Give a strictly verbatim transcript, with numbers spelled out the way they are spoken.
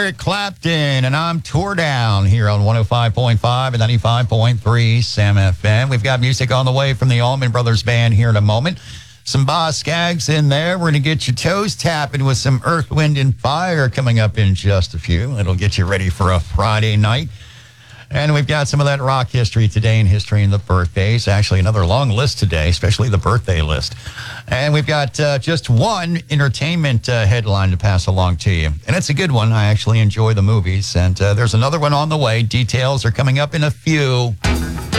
Eric Clapton, and I'm Tore Down here on one oh five point five and ninety-five point three Sam F M. We've got music on the way from the Allman Brothers Band here in a moment. Some Boz Scaggs in there. We're going to get your toes tapping with some Earth, Wind, and Fire coming up in just a few. It'll get you ready for a Friday night. And we've got some of that rock history today in history and the birthdays. Actually, another long list today, especially the birthday list. And we've got uh, just one entertainment uh, headline to pass along to you. And it's a good one. I actually enjoy the movies. And uh, there's another one on the way. Details are coming up in a few.